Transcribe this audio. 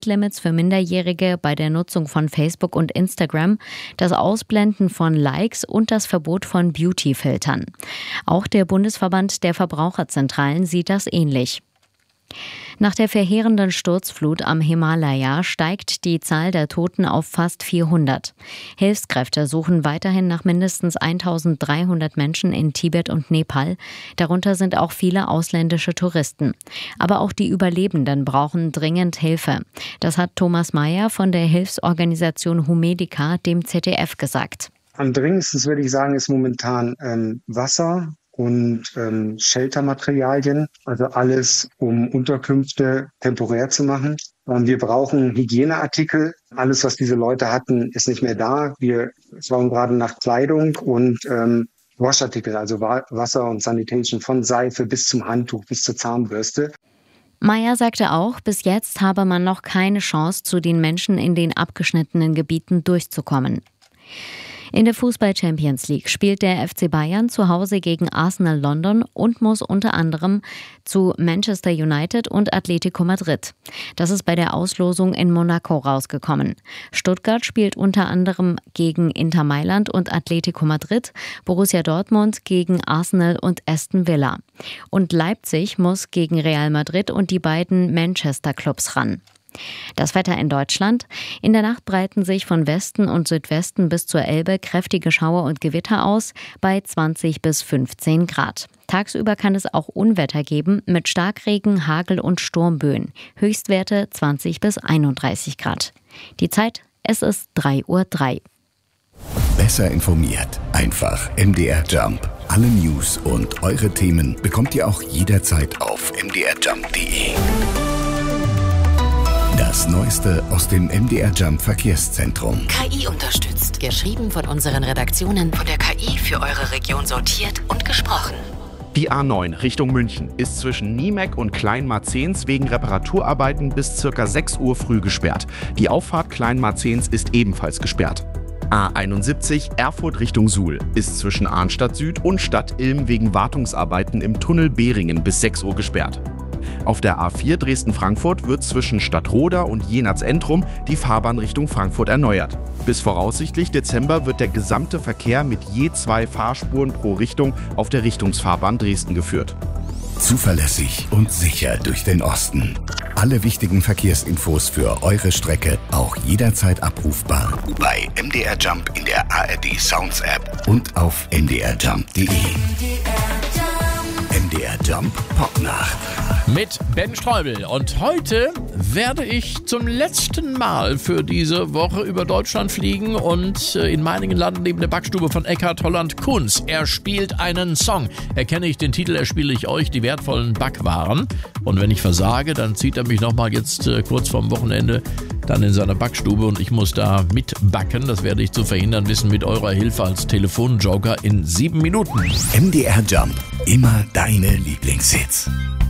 Zeitlimits für Minderjährige bei der Nutzung von Facebook und Instagram, das Ausblenden von Likes und das Verbot von Beauty-Filtern. Auch der Bundesverband der Verbraucherzentralen sieht das ähnlich. Nach der verheerenden Sturzflut am Himalaya steigt die Zahl der Toten auf fast 400. Hilfskräfte suchen weiterhin nach mindestens 1300 Menschen in Tibet und Nepal. Darunter sind auch viele ausländische Touristen. Aber auch die Überlebenden brauchen dringend Hilfe. Das hat Thomas Mayer von der Hilfsorganisation Humedica dem ZDF gesagt. Am dringendsten, würde ich sagen, ist momentan Wasser und Sheltermaterialien, also alles, um Unterkünfte temporär zu machen. Wir brauchen Hygieneartikel. Alles, was diese Leute hatten, ist nicht mehr da. Wir schauen gerade nach Kleidung und Waschartikel, also Wasser und Sanitation, von Seife bis zum Handtuch, bis zur Zahnbürste. Mayer sagte auch, bis jetzt habe man noch keine Chance, zu den Menschen in den abgeschnittenen Gebieten durchzukommen. In der Fußball-Champions League spielt der FC Bayern zu Hause gegen Arsenal London und muss unter anderem zu Manchester United und Atletico Madrid. Das ist bei der Auslosung in Monaco rausgekommen. Stuttgart spielt unter anderem gegen Inter Mailand und Atletico Madrid, Borussia Dortmund gegen Arsenal und Aston Villa. Und Leipzig muss gegen Real Madrid und die beiden Manchester-Clubs ran. Das Wetter in Deutschland. In der Nacht breiten sich von Westen und Südwesten bis zur Elbe kräftige Schauer und Gewitter aus bei 20 bis 15 Grad. Tagsüber kann es auch Unwetter geben mit Starkregen, Hagel und Sturmböen. Höchstwerte 20 bis 31 Grad. Die Zeit, es ist 3:03 Uhr. Besser informiert. Einfach MDR Jump. Alle News und eure Themen bekommt ihr auch jederzeit auf mdrjump.de. Das Neueste aus dem MDR Jump Verkehrszentrum. KI unterstützt. Geschrieben von unseren Redaktionen. Von der KI für eure Region sortiert und gesprochen. Die A9 Richtung München ist zwischen Niemek und Kleinmarzens wegen Reparaturarbeiten bis ca. 6 Uhr früh gesperrt. Die Auffahrt Kleinmarzens ist ebenfalls gesperrt. A71 Erfurt Richtung Suhl ist zwischen Arnstadt Süd und Stadt Ilm wegen Wartungsarbeiten im Tunnel Behringen bis 6 Uhr gesperrt. Auf der A4 Dresden-Frankfurt wird zwischen Stadtroda und Jenatz-Entrum die Fahrbahn Richtung Frankfurt erneuert. Bis voraussichtlich Dezember wird der gesamte Verkehr mit je 2 Fahrspuren pro Richtung auf der Richtungsfahrbahn Dresden geführt. Zuverlässig und sicher durch den Osten. Alle wichtigen Verkehrsinfos für eure Strecke auch jederzeit abrufbar bei MDR Jump in der ARD Sounds App und auf mdrjump.de. MDR Jump Popnacht. Mit Ben Streubel. Und heute werde ich zum letzten Mal für diese Woche über Deutschland fliegen und in Meiningen landen neben der Backstube von Eckhard Holland-Kunz. Er spielt einen Song. Erkenne ich den Titel, erspiele ich euch die wertvollen Backwaren. Und wenn ich versage, dann zieht er mich nochmal jetzt kurz vorm Wochenende dann in seiner Backstube und ich muss da mitbacken. Das werde ich zu verhindern wissen mit eurer Hilfe als Telefonjoker in 7 Minuten. MDR Jump. Immer deine Lieblingshits.